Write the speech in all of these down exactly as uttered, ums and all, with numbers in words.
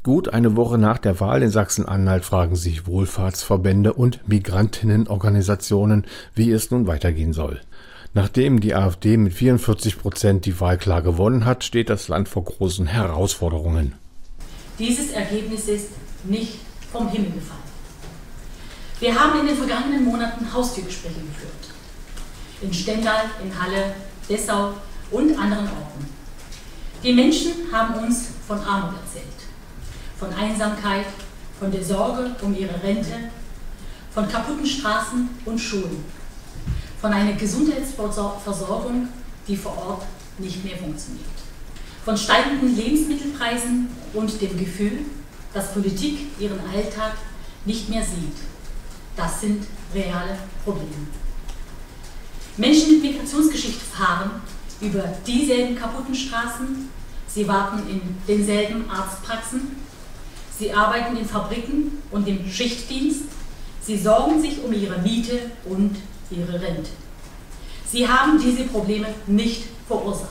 Gut eine Woche nach der Wahl in Sachsen-Anhalt fragen sich Wohlfahrtsverbände und Migrantinnenorganisationen, wie es nun weitergehen soll. Nachdem die AfD mit vierundvierzig Prozent die Wahl klar gewonnen hat, steht das Land vor großen Herausforderungen. Dieses Ergebnis ist nicht vom Himmel gefallen. Wir haben in den vergangenen Monaten Haustürgespräche geführt. In Stendal, in Halle, Dessau und anderen Orten. Die Menschen haben uns von Armut erzählt, von Einsamkeit, von der Sorge um ihre Rente, von kaputten Straßen und Schulen, von einer Gesundheitsversorgung, die vor Ort nicht mehr funktioniert, von steigenden Lebensmittelpreisen und dem Gefühl, dass Politik ihren Alltag nicht mehr sieht. Das sind reale Probleme. Menschen mit Migrationsgeschichte fahren über dieselben kaputten Straßen, sie warten in denselben Arztpraxen, sie arbeiten in Fabriken und im Schichtdienst, sie sorgen sich um ihre Miete und ihre Rente. Sie haben diese Probleme nicht verursacht.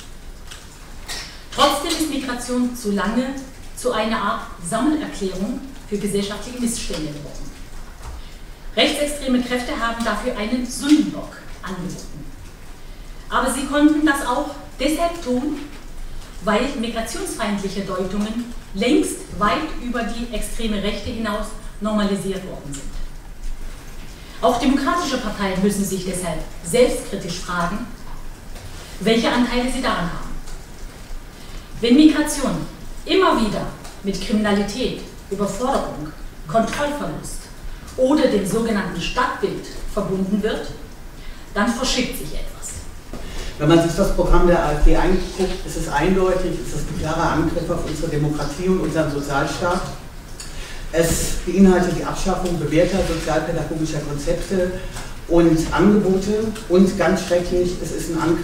Trotzdem ist Migration zu lange zu einer Art Sammelerklärung für gesellschaftliche Missstände geworden. Rechtsextreme Kräfte haben dafür einen Sündenbock angeboten. Aber sie konnten das auch deshalb tun, weil migrationsfeindliche Deutungen längst weit über die extreme Rechte hinaus normalisiert worden sind. Auch demokratische Parteien müssen sich deshalb selbstkritisch fragen, welche Anteile sie daran haben. Wenn Migration immer wieder mit Kriminalität, Überforderung, Kontrollverlust oder dem sogenannten Stadtbild verbunden wird, dann verschiebt sich etwas. Wenn man sich das Programm der AfD anguckt, ist es eindeutig, ist es ein klarer Angriff auf unsere Demokratie und unseren Sozialstaat. Es beinhaltet die Abschaffung bewährter sozialpädagogischer Konzepte und Angebote und ganz schrecklich, es ist ein Angriff